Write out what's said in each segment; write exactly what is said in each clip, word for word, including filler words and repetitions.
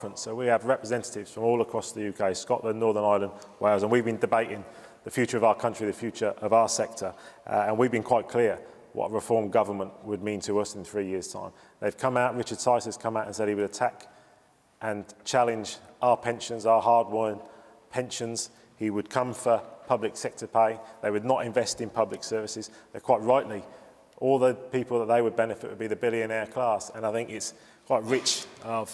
So we have representatives from all across the U K, Scotland, Northern Ireland, Wales, and we've been debating the future of our country, the future of our sector, uh, and we've been quite clear what a reform government would mean to us in three years' time. They've come out, Richard Tice has come out and said he would attack and challenge our pensions, our hard-won pensions. He would come for public sector pay. They would not invest in public services. They're quite rightly, all the people that they would benefit would be the billionaire class, and I think it's quite rich of...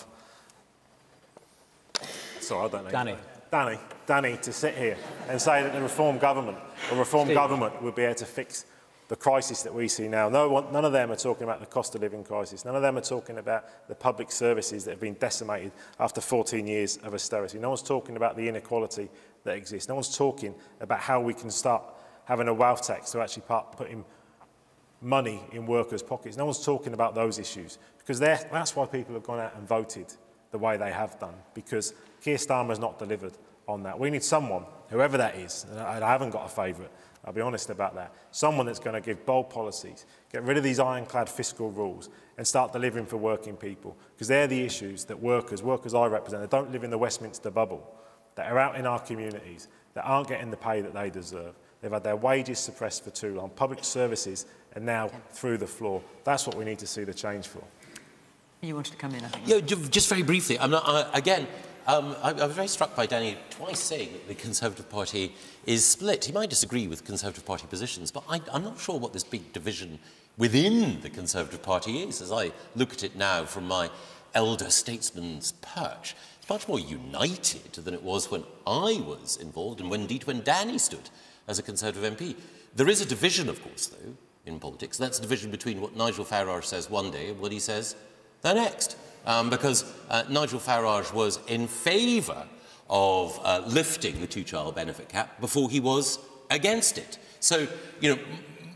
Sorry, I don't know. Danny. Danny, Danny, to sit here and say that the reform government, a reform Steve. government would be able to fix the crisis that we see now. No one, none of them are talking about the cost of living crisis. None of them are talking about the public services that have been decimated after fourteen years of austerity. No one's talking about the inequality that exists. No one's talking about how we can start having a wealth tax to actually part, putting money in workers' pockets. No one's talking about those issues, because that's why people have gone out and voted the way they have done, because Keir Starmer has not delivered on that. We need someone, whoever that is, and I haven't got a favourite, I'll be honest about that, someone that's going to give bold policies, get rid of these ironclad fiscal rules and start delivering for working people, because they're the issues that workers, workers I represent, that don't live in the Westminster bubble, that are out in our communities, that aren't getting the pay that they deserve. They've had their wages suppressed for too long, public services are now through the floor. That's what we need to see the change for. You wanted to come in, I think. Yeah, just very briefly. I'm not, uh, again, um, I, I was very struck by Danny twice saying that the Conservative Party is split. He might disagree with Conservative Party positions, but I, I'm not sure what this big division within the Conservative Party is. As I look at it now from my elder statesman's perch, it's much more united than it was when I was involved, and when, indeed when Danny stood as a Conservative M P. There is a division, of course, though, in politics. That's a division between what Nigel Farage says one day and what he says the next, um, because uh, Nigel Farage was in favour of uh, lifting the two-child benefit cap before he was against it. So, you know,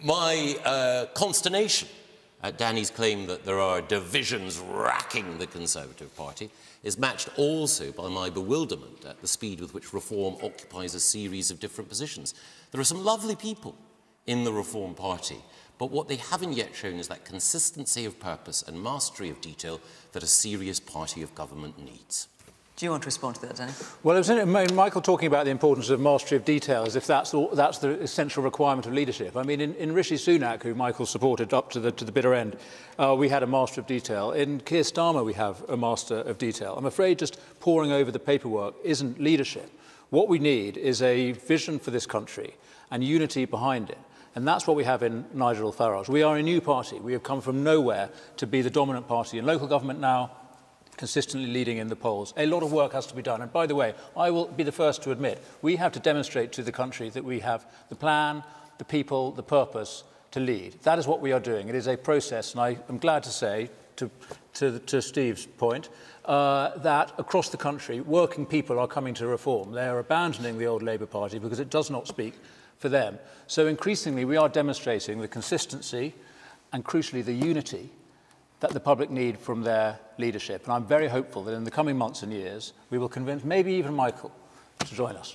my uh, consternation at Danny's claim that there are divisions racking the Conservative Party is matched also by my bewilderment at the speed with which reform occupies a series of different positions. There are some lovely people in the Reform Party, but what they haven't yet shown is that consistency of purpose and mastery of detail that a serious party of government needs. Do you want to respond to that, Danny? Well, it was Michael talking about the importance of mastery of detail, as if that's, all, that's the essential requirement of leadership. I mean, in, in Rishi Sunak, who Michael supported up to the, to the bitter end, uh, we had a master of detail. In Keir Starmer, we have a master of detail. I'm afraid just poring over the paperwork isn't leadership. What we need is a vision for this country and unity behind it. And that's what we have in Nigel Farage. We are a new party. We have come from nowhere to be the dominant party in local government now, consistently leading in the polls. A lot of work has to be done. And by the way, I will be the first to admit, we have to demonstrate to the country that we have the plan, the people, the purpose to lead. That is what we are doing. It is a process, and I am glad to say, to, to, to Steve's point, uh, that across the country, working people are coming to reform. They are abandoning the old Labour Party because it does not speak for them. So increasingly, we are demonstrating the consistency and, crucially, the unity that the public need from their leadership. And I'm very hopeful that in the coming months and years, we will convince maybe even Michael to join us.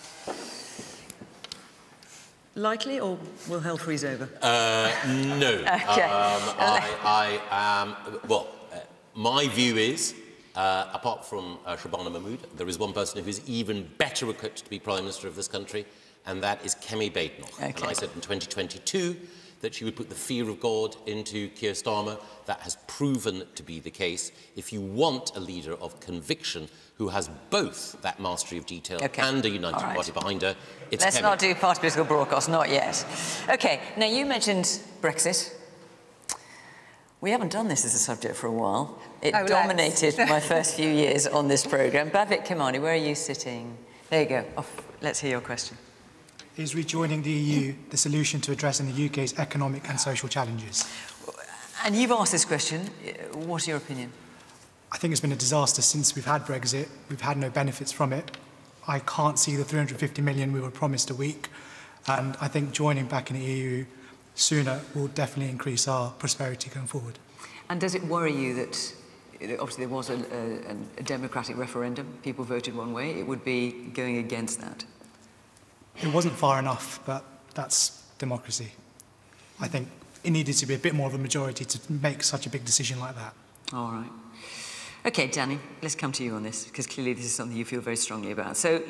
Likely, or will hell freeze over? Uh, no. Okay. Um, I, I am, well, uh, my view is, uh, apart from uh, Shabana Mahmood, there is one person who is even better equipped to be Prime Minister of this country, and that is Kemi Badenoch. Okay. And I said in twenty twenty-two that she would put the fear of God into Keir Starmer. That has proven to be the case. If you want a leader of conviction who has both that mastery of detail okay. and a united right. party behind her, it's Let's Kemi. not do party political broadcast, not yet. OK, now you mentioned Brexit. We haven't done this as a subject for a while. It oh, dominated my first few years on this programme. Bhavik Kimani, where are you sitting? There you go. Off. Let's hear your question. Is rejoining the E U the solution to addressing the U K's economic and social challenges? And you've asked this question. What's your opinion? I think it's been a disaster since we've had Brexit. We've had no benefits from it. I can't see the three hundred fifty million we were promised a week. And I think joining back in the E U sooner will definitely increase our prosperity going forward. And does it worry you that, obviously there was a, a, a democratic referendum, people voted one way, it would be going against that? It wasn't far enough, but that's democracy. I think it needed to be a bit more of a majority to make such a big decision like that. All right. Okay, Danny, let's come to you on this, because clearly this is something you feel very strongly about. So,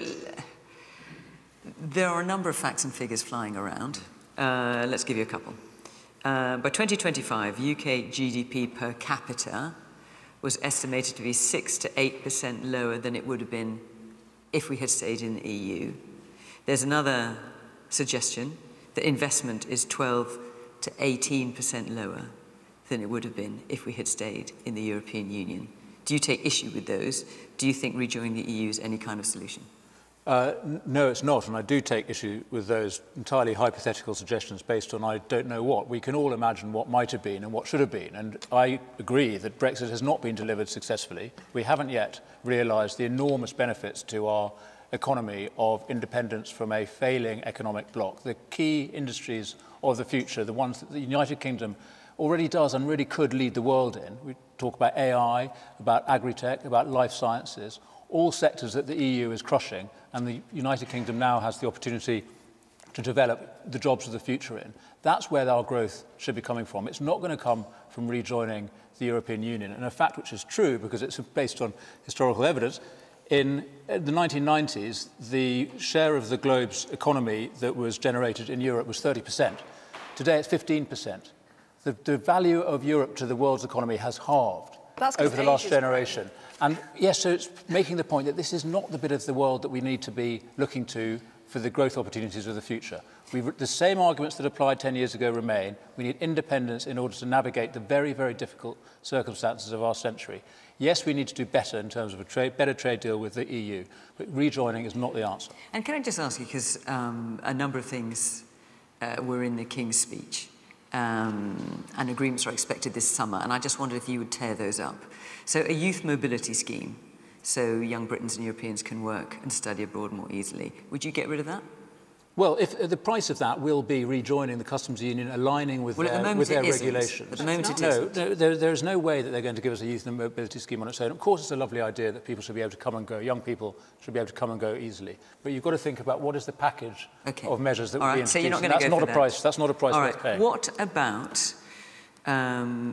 there are a number of facts and figures flying around. Uh, let's give you a couple. Uh, by twenty twenty-five, U K G D P per capita was estimated to be six to eight percent lower than it would have been if we had stayed in the E U. There's another suggestion that investment is twelve to eighteen percent lower than it would have been if we had stayed in the European Union. Do you take issue with those? Do you think rejoining the E U is any kind of solution? Uh, no, it's not, and I do take issue with those entirely hypothetical suggestions based on I don't know what. We can all imagine what might have been and what should have been, and I agree that Brexit has not been delivered successfully. We haven't yet realised the enormous benefits to our economy of independence from a failing economic bloc. The key industries of the future, the ones that the United Kingdom already does and really could lead the world in. We talk about A I, about agri-tech, about life sciences, all sectors that the E U is crushing, and the United Kingdom now has the opportunity to develop the jobs of the future in. That's where our growth should be coming from. It's not going to come from rejoining the European Union. And a fact which is true, because it's based on historical evidence, in the nineteen nineties, the share of the globe's economy that was generated in Europe was thirty percent. Today, it's fifteen percent. The, the value of Europe to the world's economy has halved over the last generation. And yes, so it's making the point that this is not the bit of the world that we need to be looking to for the growth opportunities of the future. We've, the same arguments that applied ten years ago remain. We need independence in order to navigate the very, very difficult circumstances of our century. Yes, we need to do better in terms of a trade, better trade deal with the E U, but rejoining is not the answer. And can I just ask you, because um, a number of things uh, were in the King's speech, um, and agreements are expected this summer, and I just wondered if you would tear those up. So a youth mobility scheme, so young Britons and Europeans can work and study abroad more easily. Would you get rid of that? Well, if uh, the price of that will be rejoining the customs union, aligning with well, their, the with their isn't. regulations. At the moment it no, isn't. no there, there is no way that they're going to give us a youth mobility scheme on its own. Of course, it's a lovely idea that people should be able to come and go, young people should be able to come and go easily. But you've got to think about what is the package okay. of measures that All will right, be introduced. So you're not going that's to go not for a that. price. That's not a price All worth right. paying. What about? Um,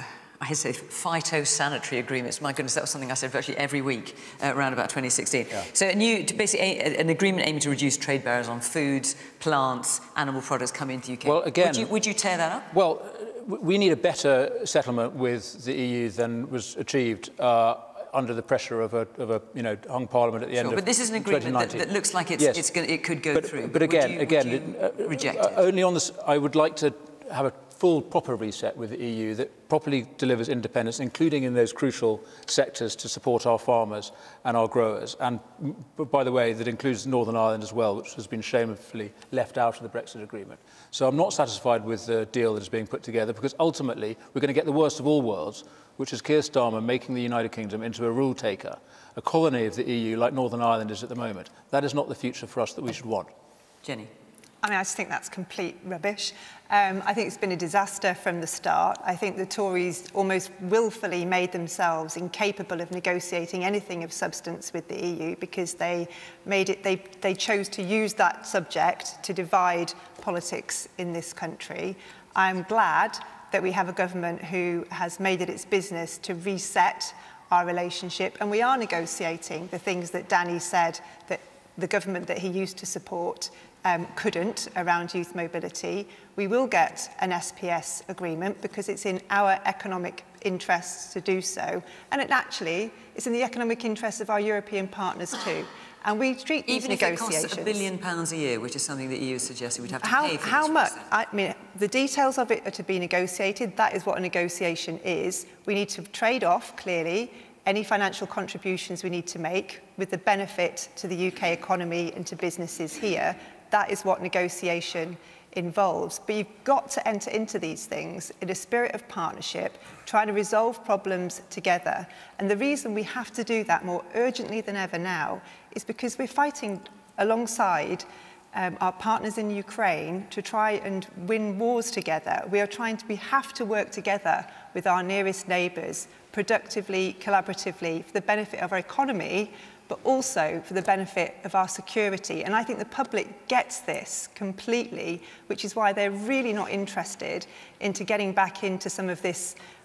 I say phytosanitary agreements. My goodness, that was something I said virtually every week uh, around about twenty sixteen. Yeah. So a new, basically a, an agreement aiming to reduce trade barriers on foods, plants, animal products coming into the U K. Well, again, would you, would you tear that up? Well, we need a better settlement with the E U than was achieved uh, under the pressure of a, of a you know, hung parliament at the sure, end of but this is an agreement that, that looks like it's, yes. it's gonna, it could go but, through. But again, would you, again, would you it, uh, reject uh, it? Only on this, I would like to have a full, proper reset with the E U that properly delivers independence, including in those crucial sectors to support our farmers and our growers. And, by the way, that includes Northern Ireland as well, which has been shamefully left out of the Brexit agreement. So I'm not satisfied with the deal that is being put together, because ultimately we're going to get the worst of all worlds, which is Keir Starmer making the United Kingdom into a rule taker, a colony of the E U like Northern Ireland is at the moment. That is not the future for us that we should want. Jenny. I mean, I just think that's complete rubbish. Um, I think it's been a disaster from the start. I think the Tories almost willfully made themselves incapable of negotiating anything of substance with the E U, because they made it, they, they chose to use that subject to divide politics in this country. I'm glad that we have a government who has made it its business to reset our relationship, and we are negotiating the things that Danny said that the government that he used to support Um, couldn't around youth mobility. We will get an S P S agreement because it's in our economic interests to do so. And it actually is in the economic interests of our European partners too. And we treat these Even negotiations... Even if it costs a billion pounds a year, which is something that E U has suggested we'd have to how, pay for How this much? process. I mean, the details of it are to be negotiated. That is what a negotiation is. We need to trade off, clearly, any financial contributions we need to make with the benefit to the U K economy and to businesses here. That is what negotiation involves. But you've got to enter into these things in a spirit of partnership, trying to resolve problems together. And the reason we have to do that more urgently than ever now is because we're fighting alongside um, our partners in Ukraine to try and win wars together. We are trying to, we have to work together with our nearest neighbours, productively, collaboratively, for the benefit of our economy, but also for the benefit of our security. And I think the public gets this completely, which is why they're really not interested into getting back into some of this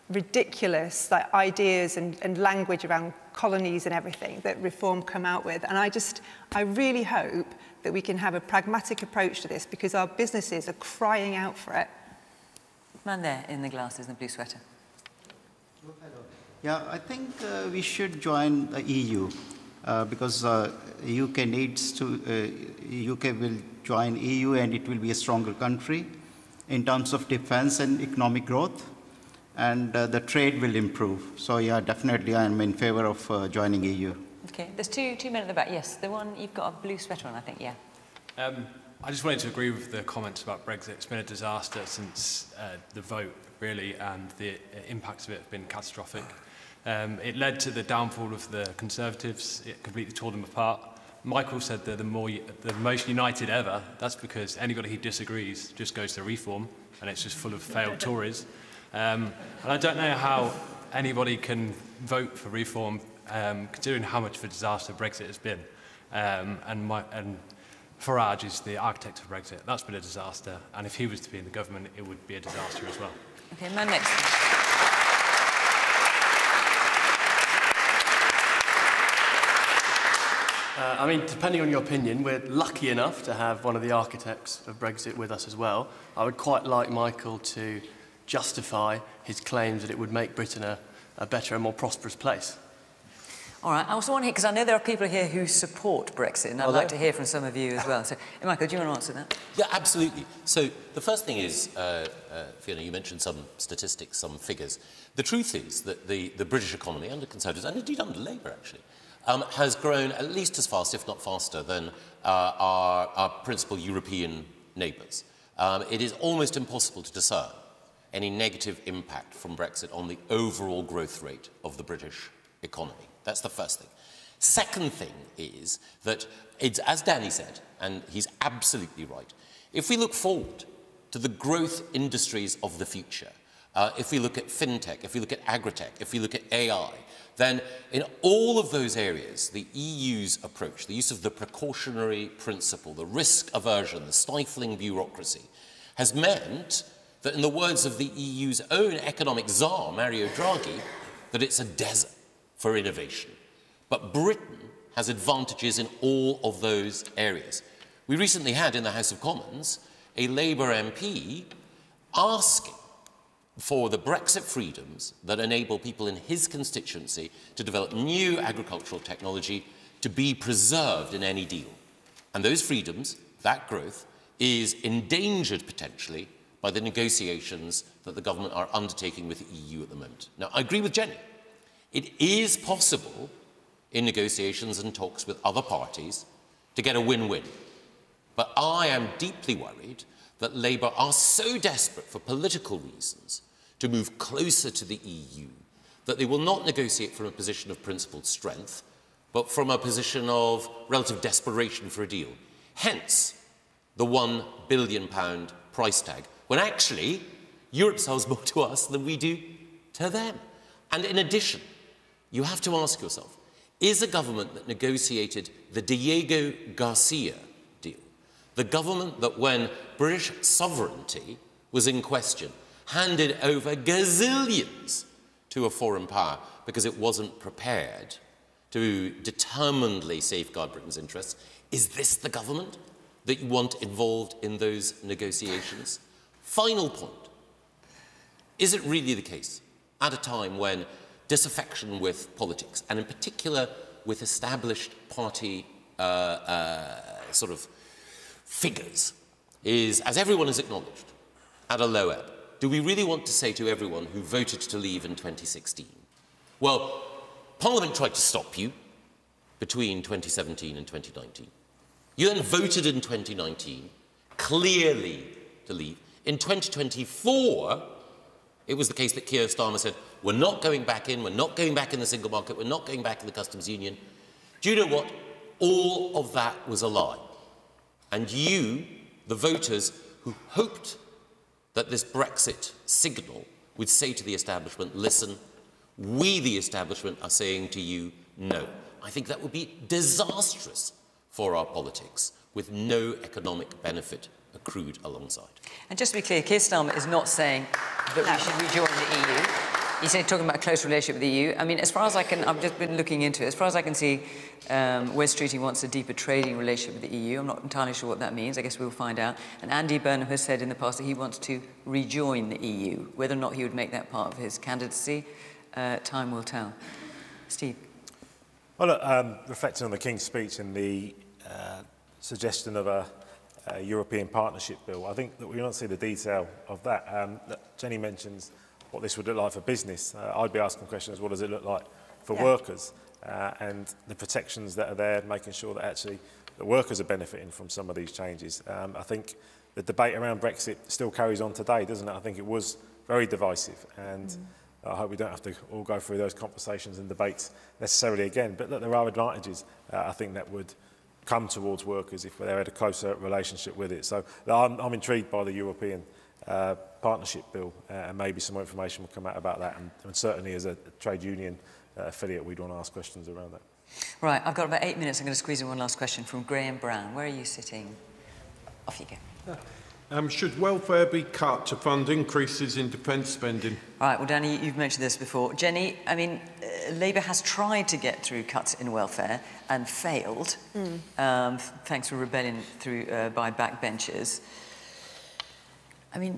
ridiculous like, ideas and, and language around colonies and everything that Reform come out with. And I just, I really hope that we can have a pragmatic approach to this because our businesses are crying out for it. Man there in the glasses and the blue sweater. Yeah, I think uh, we should join the E U uh, because uh, U K needs to, uh, U K will join E U and it will be a stronger country in terms of defense and economic growth, and uh, the trade will improve. So yeah, definitely I am in favor of uh, joining E U. Okay, there's two, two men at the back. Yes, the one, you've got a blue sweater on, I think, yeah. Um, I just wanted to agree with the comments about Brexit. It's been a disaster since uh, the vote, really, and the impacts of it have been catastrophic. Um, it led to the downfall of the Conservatives. It completely tore them apart. Michael said they're the, more, the most united ever. That's because anybody who disagrees just goes to Reform, and it's just full of failed Tories. Um, and I don't know how anybody can vote for Reform, um, considering how much of a disaster Brexit has been. Um, and, my, and Farage is the architect of Brexit. That's been a disaster. And if he was to be in the government, it would be a disaster as well. Okay, man next. Uh, I mean, depending on your opinion, we're lucky enough to have one of the architects of Brexit with us as well. I would quite like Michael to justify his claims that it would make Britain a, a better and more prosperous place. All right, I also want to hear, because I know there are people here who support Brexit, and I'd like to hear from some of you as well. So, Michael, do you want to answer that? Yeah, absolutely. So the first thing is, uh, uh, Fiona, you mentioned some statistics, some figures. The truth is that the, the British economy, under Conservatives, and indeed under Labour, actually, um, has grown at least as fast, if not faster, than uh, our, our principal European neighbours. Um, it is almost impossible to discern any negative impact from Brexit on the overall growth rate of the British economy. That's the first thing. Second thing is that, it's, as Danny said, and he's absolutely right, if we look forward to the growth industries of the future, uh, if we look at fintech, if we look at agritech, if we look at A I, then in all of those areas, the E U's approach, the use of the precautionary principle, the risk aversion, the stifling bureaucracy, has meant that, in the words of the E U's own economic czar, Mario Draghi, that it's a desert for innovation. But Britain has advantages in all of those areas. We recently had in the House of Commons a Labour M P asking for the Brexit freedoms that enable people in his constituency to develop new agricultural technology to be preserved in any deal. And those freedoms, that growth, is endangered potentially by the negotiations that the government are undertaking with the E U at the moment. Now, I agree with Jenny. It is possible in negotiations and talks with other parties to get a win-win. But I am deeply worried that Labour are so desperate for political reasons to move closer to the E U that they will not negotiate from a position of principled strength, but from a position of relative desperation for a deal. Hence, the one billion pound price tag, when actually Europe sells more to us than we do to them. And in addition, you have to ask yourself, is a government that negotiated the Diego Garcia deal, the government that when British sovereignty was in question, handed over gazillions to a foreign power because it wasn't prepared to determinedly safeguard Britain's interests, is this the government that you want involved in those negotiations? Final point. Is it really the case, at a time when disaffection with politics, and in particular with established party uh, uh, sort of figures, is, as everyone has acknowledged, at a low ebb? Do we really want to say to everyone who voted to leave in twenty sixteen, well, Parliament tried to stop you between twenty seventeen and twenty nineteen. You then voted in twenty nineteen clearly to leave. In twenty twenty-four, it was the case that Keir Starmer said, we're not going back in, we're not going back in the single market, we're not going back in the customs union. Do you know what? All of that was a lie. And you, the voters who hoped that this Brexit signal would say to the establishment, listen, we, the establishment, are saying to you, no. I think that would be disastrous for our politics, with no economic benefit accrued alongside. And just to be clear, Keir Starmer is not saying that no. we should rejoin the E U. You say talking about a close relationship with the E U. I mean, as far as I can, I've just been looking into it. As far as I can see, um, Wes Streeting wants a deeper trading relationship with the E U. I'm not entirely sure what that means. I guess we'll find out. And Andy Burnham has said in the past that he wants to rejoin the E U. Whether or not he would make that part of his candidacy, uh, time will tell. Steve. Well, look, um, reflecting on the King's speech and the uh, suggestion of a, a European partnership bill, I think that we don't see the detail of that. Um, Jenny mentions what this would look like for business. Uh, I'd be asking questions, what does it look like for yeah. workers? Uh, and the protections that are there, making sure that actually the workers are benefiting from some of these changes. Um, I think the debate around Brexit still carries on today, doesn't it? I think it was very divisive, and mm. I hope we don't have to all go through those conversations and debates necessarily again. But look, there are advantages, uh, I think, that would come towards workers if they had a closer relationship with it. So I'm, I'm intrigued by the European uh, partnership bill, uh, and maybe some more information will come out about that. And, and certainly as a, a trade union uh, affiliate, we'd want to ask questions around that. Right, I've got about eight minutes. I'm going to squeeze in one last question from Graham Brown. Where are you sitting? Off you go. Um, should welfare be cut to fund increases in defence spending? Right, well, Danny, you've mentioned this before. Jenny, I mean, uh, Labour has tried to get through cuts in welfare and failed, mm. um, thanks to rebellion through, uh, by backbenchers. I mean,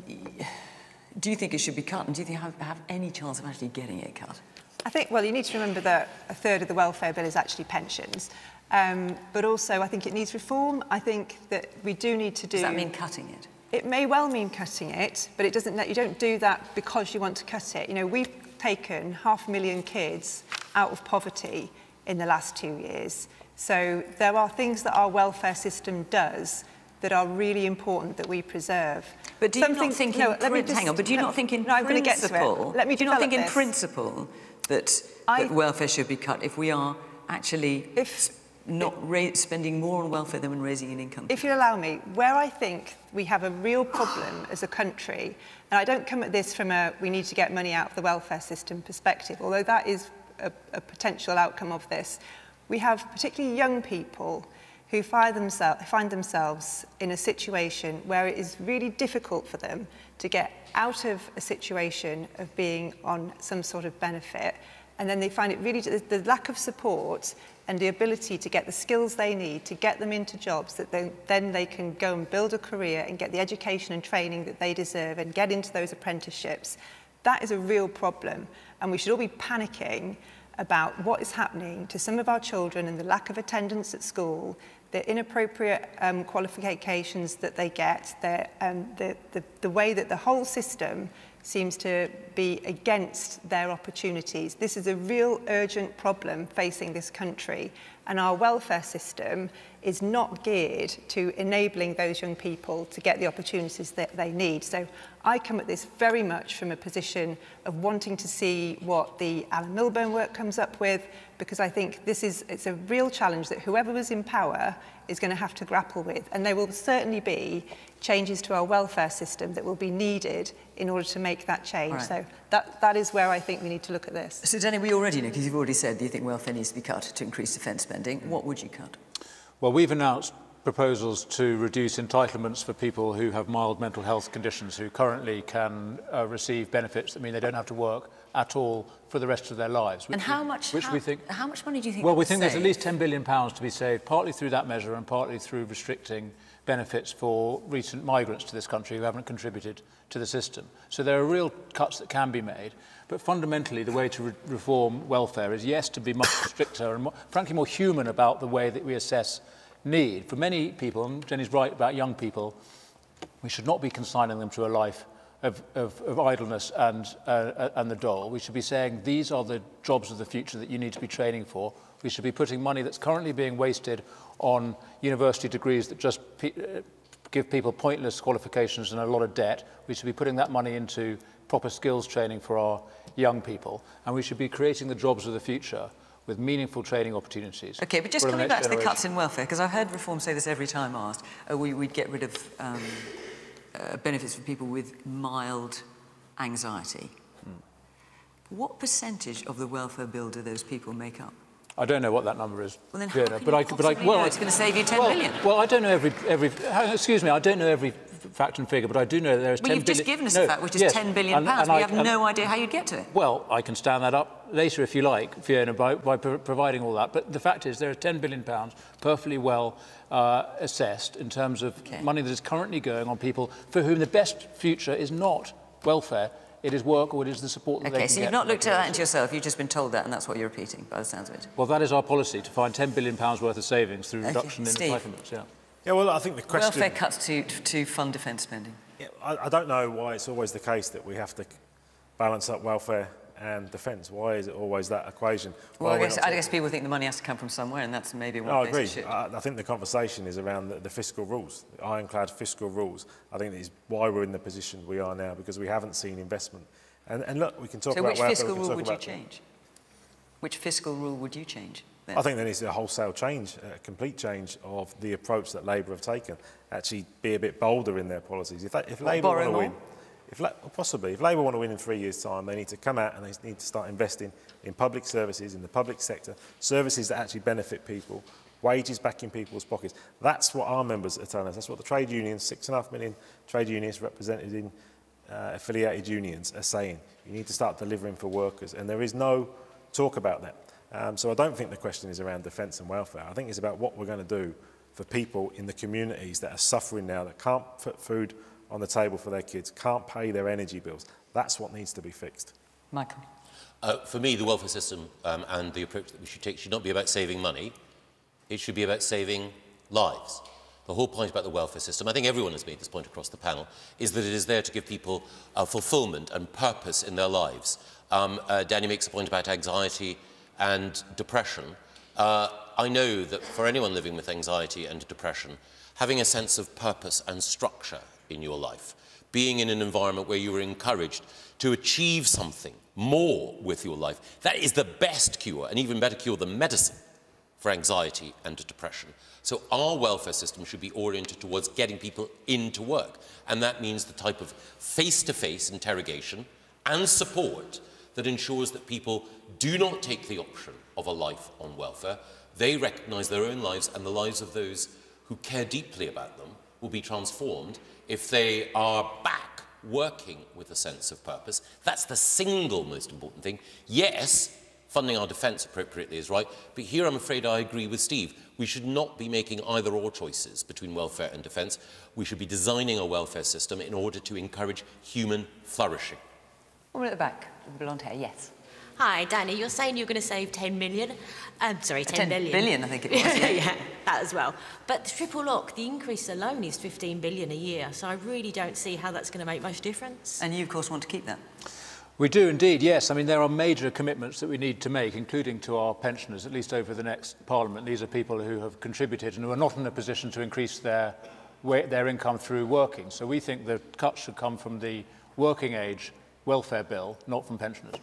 do you think it should be cut, and do you think have, have any chance of actually getting it cut? I think, well, you need to remember that a third of the welfare bill is actually pensions. Um, but also, I think it needs reform. I think that we do need to do... Does that mean cutting it? It may well mean cutting it, but it doesn't. You don't do that because you want to cut it. You know, we've taken half a million kids out of poverty in the last two years. So there are things that our welfare system does that are really important that we preserve. But do you Something, not think in no, prin- just, hang on, but do you no, not think in no, principle? I'm get to it. Let me do you not think in this. principle that, I, that welfare should be cut if we are actually if, not ra- spending more on welfare than when raising an income? If you allow me, where I think we have a real problem as a country, and I don't come at this from a we need to get money out of the welfare system perspective, although that is a, a potential outcome of this, we have particularly young people who find themselves, find themselves in a situation where it is really difficult for them to get out of a situation of being on some sort of benefit, and then they find it really, the lack of support and the ability to get the skills they need to get them into jobs that they, then they can go and build a career and get the education and training that they deserve and get into those apprenticeships. That is a real problem, and we should all be panicking about what is happening to some of our children and the lack of attendance at school, the inappropriate um, qualifications that they get, the, um, the, the, the way that the whole system seems to be against their opportunities. This is a real urgent problem facing this country, and our welfare system is not geared to enabling those young people to get the opportunities that they need. So I come at this very much from a position of wanting to see what the Alan Milburn work comes up with, because I think this is it's a real challenge that whoever was in power is going to have to grapple with, and there will certainly be changes to our welfare system that will be needed in order to make that change. Right. So that, that is where I think we need to look at this. So Danny, we already know, because you've already said, do you think welfare needs to be cut to increase defence spending? What would you cut? Well, we've announced proposals to reduce entitlements for people who have mild mental health conditions, who currently can uh, receive benefits that mean they don't have to work at all for the rest of their lives. And how much, which how, we think, how much money do you think Well, that we think saved? there's at least ten billion pounds to be saved, partly through that measure and partly through restricting benefits for recent migrants to this country who haven't contributed to the system. So there are real cuts that can be made, but fundamentally the way to re reform welfare is, yes, to be much stricter and more, frankly more human about the way that we assess need. For many people, and Jenny's right about young people, we should not be consigning them to a life of, of, of idleness and, uh, and the dole. We should be saying these are the jobs of the future that you need to be training for. We should be putting money that's currently being wasted on university degrees that just pe uh, give people pointless qualifications and a lot of debt. We should be putting that money into proper skills training for our young people, and we should be creating the jobs of the future with meaningful training opportunities. Okay, but just for coming the back next to the generation. cuts in welfare, because I've heard Reform say this every time asked, oh, we, we'd get rid of um, uh, benefits for people with mild anxiety. Hmm. What percentage of the welfare bill do those people make up? I don't know what that number is. Well, then Fiona, how can but you I, but I, well, know it's going to save you ten well, million? Well, I don't know every every. Excuse me, I don't know every fact and figure, but I do know that there is well, ten you've billion... just given us no, a fact, which is yes, ten billion and, pounds. and we I, have and, no idea how you'd get to it. Well, I can stand that up later if you like, Fiona, by, by pro providing all that. But the fact is there are ten billion pounds perfectly well uh, assessed in terms of okay. money that is currently going on people for whom the best future is not welfare, it is work or it is the support that okay, they can so get. You've not looked at that into yourself, you've just been told that, and that's what you're repeating, by the sounds of it. Well, that is our policy, to find ten billion pounds worth of savings through okay. reduction Steve. in entitlements. Yeah. Yeah, well, I think the question... Welfare cuts to, to fund defence spending. Yeah, I, I don't know why it's always the case that we have to balance up welfare and defence. Why is it always that equation? Well, I guess, I guess people think the money has to come from somewhere, and that's maybe one no, place I agree. it should. I, I think the conversation is around the, the fiscal rules, the ironclad fiscal rules. I think that is why we're in the position we are now, because we haven't seen investment. And, and look, we can talk so about welfare. So which fiscal rule would you about, change? Which fiscal rule would you change? Then? I think there needs to be a wholesale change, a complete change of the approach that Labour have taken. Actually be a bit bolder in their policies. If, they, if Labour want to win, if, possibly, if Labour want to win in three years' time, they need to come out and they need to start investing in public services, in the public sector, services that actually benefit people, wages back in people's pockets. That's what our members are telling us. That's what the trade unions, six and a half million trade unions represented in uh, affiliated unions are saying. You need to start delivering for workers, and there is no talk about that. Um, so I don't think the question is around defence and welfare. I think it's about what we're going to do for people in the communities that are suffering now, that can't put food on the table for their kids, can't pay their energy bills. That's what needs to be fixed. Michael. Uh, for me, the welfare system um, and the approach that we should take should not be about saving money. It should be about saving lives. The whole point about the welfare system, I think everyone has made this point across the panel, is that it is there to give people uh, fulfilment and purpose in their lives. Um, uh, Danny makes a point about anxiety and depression. Uh, I know that for anyone living with anxiety and depression, having a sense of purpose and structure in your life, being in an environment where you are encouraged to achieve something more with your life, that is the best cure, and even better cure than medicine, for anxiety and depression. So our welfare system should be oriented towards getting people into work, and that means the type of face-to-face interrogation and support that ensures that people do not take the option of a life on welfare. They recognise their own lives and the lives of those who care deeply about them will be transformed if they are back working with a sense of purpose. That's the single most important thing. Yes, funding our defence appropriately is right, but here I'm afraid I agree with Steve. We should not be making either-or choices between welfare and defence. We should be designing a welfare system in order to encourage human flourishing. Woman at the back, with blonde hair, yes. Hi, Danny, you're saying you're going to save ten million? Um, sorry, ten, ten billion. billion, I think it was. Yeah, yeah, that as well. But the triple lock, the increase alone is fifteen billion a year, so I really don't see how that's going to make much difference. And you, of course, want to keep that? We do indeed, yes. I mean, there are major commitments that we need to make, including to our pensioners, at least over the next Parliament. These are people who have contributed and who are not in a position to increase their, their income through working. So we think the cuts should come from the working age welfare bill, not from pensioners.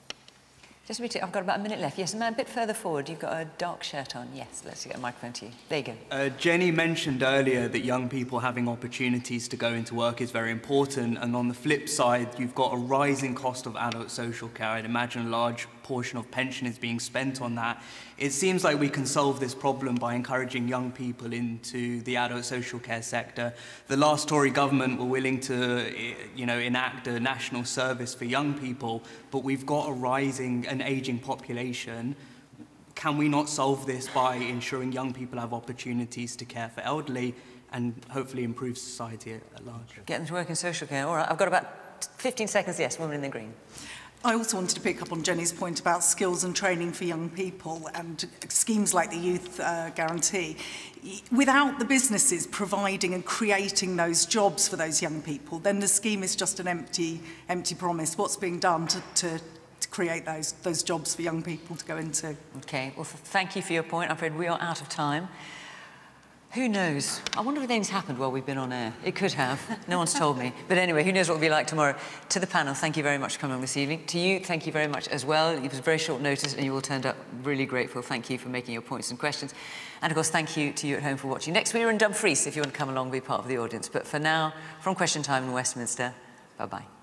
Just a bit, I've got about a minute left. Yes, a man a bit further forward. You've got a dark shirt on. Yes, let's get a microphone to you. There you go. Uh, Jenny mentioned earlier that young people having opportunities to go into work is very important. And on the flip side, you've got a rising cost of adult social care. I'd imagine a large portion of pension is being spent on that. It seems like we can solve this problem by encouraging young people into the adult social care sector. The last Tory government were willing to, you know, enact a national service for young people, but we've got a rising and aging population. Can we not solve this by ensuring young people have opportunities to care for elderly and hopefully improve society at large? Get them to work in social care. All right, I've got about fifteen seconds. Yes, woman in the green. I also wanted to pick up on Jenny's point about skills and training for young people and schemes like the Youth uh, Guarantee. Without the businesses providing and creating those jobs for those young people, then the scheme is just an empty, empty promise. What's being done to, to, to create those, those jobs for young people to go into? Okay, well, thank you for your point. I'm afraid we are out of time. Who knows? I wonder if anything's happened while we've been on air. It could have. No one's told me. But anyway, who knows what it'll be like tomorrow. To the panel, thank you very much for coming on this evening. To you, thank you very much as well. It was very short notice and you all turned up really grateful. Thank you for making your points and questions. And of course, thank you to you at home for watching. Next, we're in Dumfries if you want to come along and be part of the audience. But for now, from Question Time in Westminster, bye-bye.